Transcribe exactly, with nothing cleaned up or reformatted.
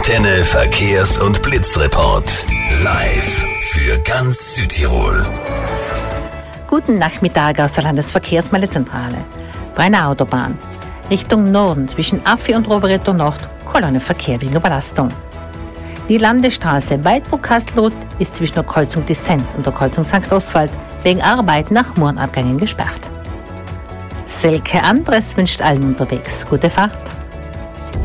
Antenne Verkehrs- und Blitzreport. Live für ganz Südtirol. Guten Nachmittag aus der Landesverkehrsmeldezentrale. Brenner Autobahn. Richtung Norden zwischen Affi und Rovereto Nord, Kolonnenverkehr wegen Überlastung. Die Landesstraße Weidburg-Kastelruth ist zwischen der Kreuzung Dissenz und der Kreuzung Sankt Oswald wegen Arbeiten nach Murrenabgängen gesperrt. Selke Andres wünscht allen unterwegs gute Fahrt.